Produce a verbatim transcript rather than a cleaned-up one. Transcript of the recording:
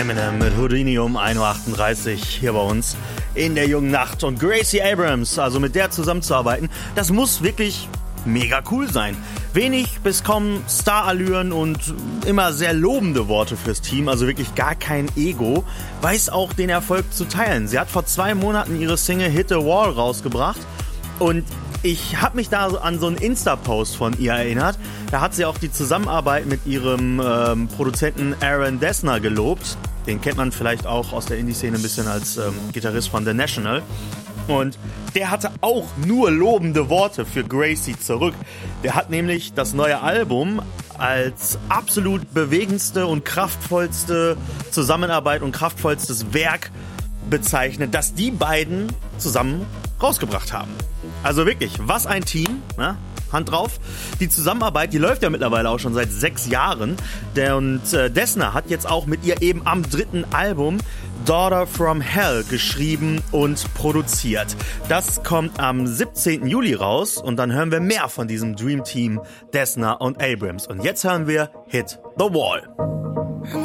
Eminem mit Houdini um ein Uhr achtunddreißig hier bei uns in der jungen Nacht. Und Gracie Abrams, also mit der zusammenzuarbeiten, das muss wirklich mega cool sein. Wenig bis kaum Starallüren und immer sehr lobende Worte fürs Team, also wirklich gar kein Ego, weiß auch den Erfolg zu teilen. Sie hat vor zwei Monaten ihre Single Hit the Wall rausgebracht und ich habe mich da an so einen Insta-Post von ihr erinnert. Da hat sie auch die Zusammenarbeit mit ihrem ähm, Produzenten Aaron Dessner gelobt. Den kennt man vielleicht auch aus der Indie-Szene ein bisschen als ähm, Gitarrist von The National. Und der hatte auch nur lobende Worte für Gracie zurück. Der hat nämlich das neue Album als absolut bewegendste und kraftvollste Zusammenarbeit und kraftvollstes Werk bezeichnet, das die beiden zusammen rausgebracht haben. Also wirklich, was ein Team, ne? Hand drauf. Die Zusammenarbeit, die läuft ja mittlerweile auch schon seit sechs Jahren. Der und äh, Dessner hat jetzt auch mit ihr eben am dritten Album Daughter from Hell geschrieben und produziert. Das kommt am siebzehnten Juli raus und dann hören wir mehr von diesem Dream Team Dessner und Abrams. Und jetzt hören wir Hit the Wall.